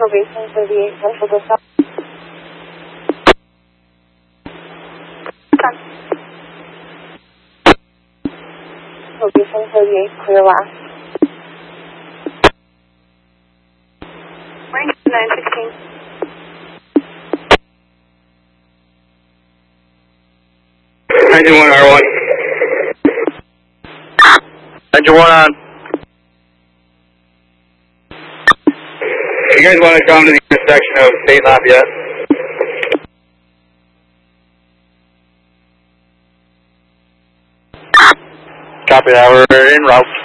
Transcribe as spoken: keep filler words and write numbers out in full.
Probation thirty-eight, Central Go South. Probation thirty-eight, clear last. Range nine sixteen. Engine one R one. Engine one on. You guys want to come to the intersection of Saint Lafayette? Copy that, we're en route.